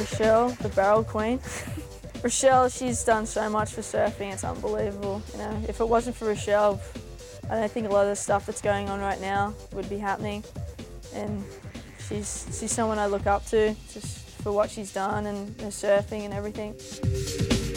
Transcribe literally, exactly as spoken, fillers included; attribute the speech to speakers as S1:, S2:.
S1: Rochelle, the barrel queen. Rochelle, she's done so much for surfing, it's unbelievable. You know, if it wasn't for Rochelle, I don't think a lot of the stuff that's going on right now would be happening. And she's, she's someone I look up to just for what she's done and her surfing and everything.